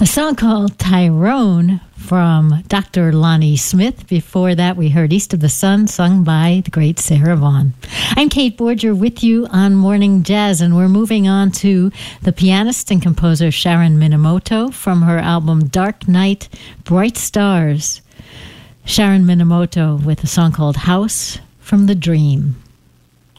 A song called Tyrone from Dr. Lonnie Smith. Before that, we heard East of the Sun, sung by the great Sarah Vaughan. I'm Kate Borger with you on Morning Jazz, and we're moving on to the pianist and composer Sharon Minamoto from her album Dark Night, Bright Stars. Sharon Minamoto with a song called House from the Dream.